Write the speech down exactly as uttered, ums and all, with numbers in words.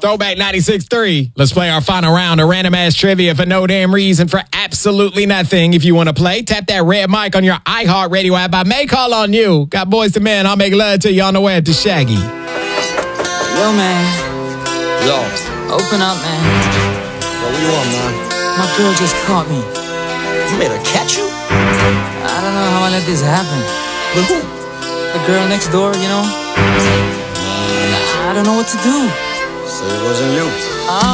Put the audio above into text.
Throwback ninety-six three. Let's play our final round of random ass trivia for no damn reason for absolutely nothing. If you want to play, tap that red mic on your iHeartRadio app. I may call on you. Got boys to men. I'll make love to you on the way to Shaggy. Yo, man. Yo. Open up, man. Yo, what you want, man? My girl just caught me. You made her catch you? I don't know how I let this happen. With who? The girl next door, you know? I don't know what to do. Say it wasn't you. Uh,